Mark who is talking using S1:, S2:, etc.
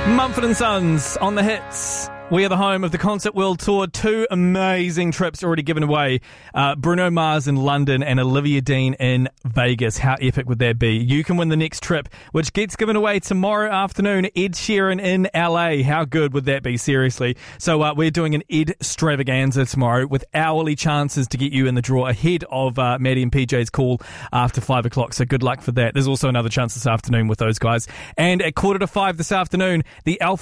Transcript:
S1: Mumford & Sons on the hits. We are the home of the Concert World Tour. 2 amazing trips already given away. Bruno Mars in London and Olivia Dean in Vegas. How epic would that be? You can win the next trip, which gets given away tomorrow afternoon. Ed Sheeran in LA. How good would that be? Seriously. So we're doing an Ed extravaganza tomorrow with hourly chances to get you in the draw ahead of Maddie and PJ's call after 5 o'clock. So good luck for that. There's also another chance this afternoon with those guys. And at 4:45 this afternoon, the Alpha